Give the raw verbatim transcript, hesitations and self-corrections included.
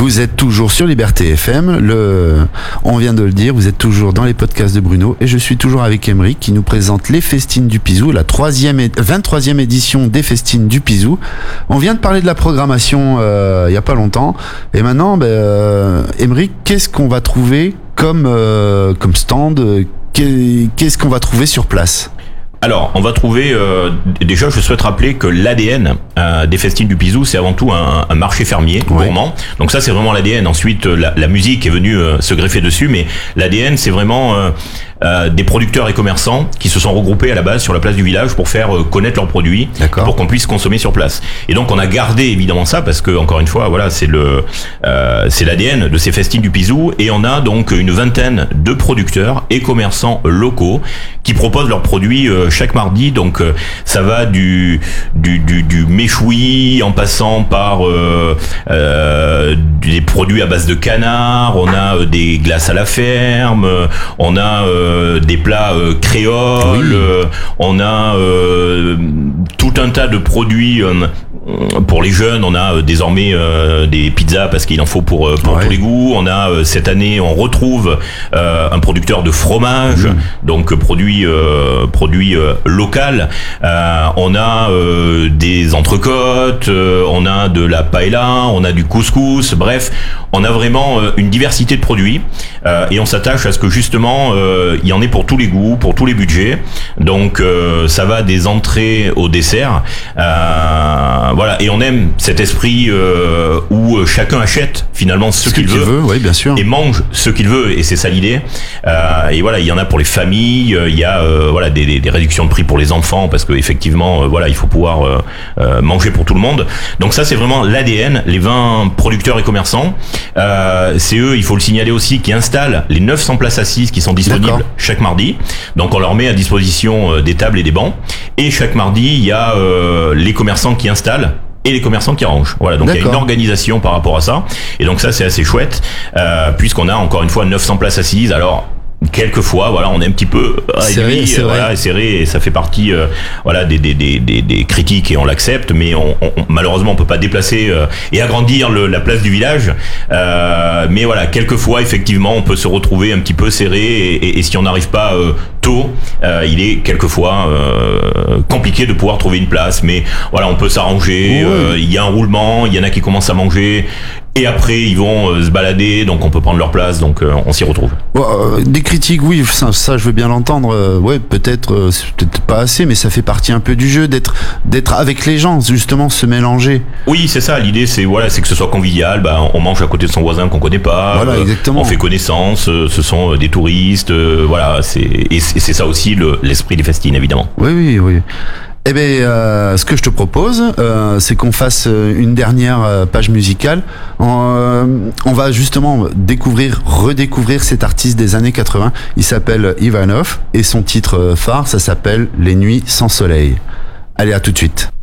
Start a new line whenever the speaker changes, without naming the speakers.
Vous êtes toujours sur Liberté F M, le... on vient de le dire, vous êtes toujours dans les podcasts de Bruno et je suis toujours avec Aymeric qui nous présente les Festines du Pisou, la troisième et... vingt-troisième édition des Festines du Pisou. On vient de parler de la programmation euh, il y a pas longtemps et maintenant, ben, euh, Aymeric, qu'est-ce qu'on va trouver comme, euh, comme stand, qu'est-ce qu'on va trouver sur place ?
Alors, on va trouver, euh, déjà je souhaite rappeler que l'A D N euh, des Festines du Pisou, c'est avant tout un, un marché fermier,
oui.
gourmand. Donc ça c'est vraiment l'A D N. Ensuite la, la musique est venue euh, se greffer dessus, mais l'A D N c'est vraiment euh, euh, des producteurs et commerçants qui se sont regroupés à la base sur la place du village pour faire euh, connaître leurs produits,
D'accord.
pour qu'on puisse consommer sur place. Et donc on a gardé évidemment ça parce que encore une fois voilà c'est le euh, c'est l'A D N de ces Festines du Pisou et on a donc une vingtaine de producteurs et commerçants locaux qui proposent leurs produits euh, chaque mardi. Donc euh, ça va du du du, du méchoui en passant par euh, euh, des produits à base de canard, on a euh, des glaces à la ferme, on a euh, des plats euh, créoles,
oui.
euh, on a euh, tout un tas de produits euh, pour les jeunes, on a euh, désormais euh, des pizzas parce qu'il en faut pour, euh, pour
ouais.
tous les goûts. On a euh, cette année, on retrouve euh, un producteur de fromage, mmh. donc produit euh, produit euh, local. Euh, on a euh, des entrecôtes, euh, on a de la paella, on a du couscous. Bref, on a vraiment euh, une diversité de produits euh, et on s'attache à ce que justement euh, il y en ait pour tous les goûts, pour tous les budgets. Donc euh, ça va des entrées au dessert. Euh, Voilà, et on aime cet esprit euh, où chacun achète finalement ce, ce qu'il, qu'il veut,
veut oui, bien sûr.
et mange ce qu'il veut, et c'est ça l'idée. Euh, et voilà, il y en a pour les familles, il y a euh, voilà des, des, des réductions de prix pour les enfants parce que effectivement, euh, voilà, il faut pouvoir euh, euh, manger pour tout le monde. Donc ça, c'est vraiment l'A D N, les vingt producteurs et commerçants. Euh, c'est eux, il faut le signaler aussi, qui installent les neuf cents places assises qui sont disponibles D'accord. chaque mardi. Donc on leur met à disposition euh, des tables et des bancs. Et chaque mardi, il y a euh, les commerçants qui installent et les commerçants qui rangent. Voilà, donc D'accord. il y a une organisation par rapport à ça. Et donc ça, c'est assez chouette, euh, puisqu'on a encore une fois neuf cents places assises. Alors, quelquefois, voilà, on est un petit peu réduit,
serré,
euh, voilà, serré, et ça fait partie, euh, voilà, des, des, des, des, des critiques et on l'accepte, mais on, on, malheureusement, on peut pas déplacer euh, et agrandir le, la place du village. Euh, mais voilà, quelquefois, effectivement, on peut se retrouver un petit peu serré, et, et, et si on n'arrive pas euh, tôt, euh, il est quelquefois euh, compliqué de pouvoir trouver une place. Mais voilà, on peut s'arranger. Euh, il y a un roulement, il y en a qui commencent à manger. Et après, ils vont euh, se balader, donc on peut prendre leur place, donc euh, on s'y retrouve.
Bon, euh, des critiques, oui, ça, ça je veux bien l'entendre. Euh, ouais, peut-être, euh, c'est peut-être pas assez, mais ça fait partie un peu du jeu d'être d'être avec les gens, justement, se mélanger.
Oui, c'est ça. L'idée, c'est voilà, c'est que ce soit convivial. Bah, on mange à côté de son voisin qu'on connaît pas.
Voilà,
euh,
exactement.
On fait connaissance. Euh, ce sont des touristes. Euh, voilà, c'est et c'est, c'est ça aussi le, l'esprit des festines, évidemment.
Oui, oui, oui. Eh bien, euh, ce que je te propose, euh, c'est qu'on fasse une dernière euh, page musicale. On, euh, on va justement découvrir, redécouvrir cet artiste des années quatre-vingts. Il s'appelle Ivanov et son titre phare, ça s'appelle Les Nuits sans soleil. Allez, à tout de suite.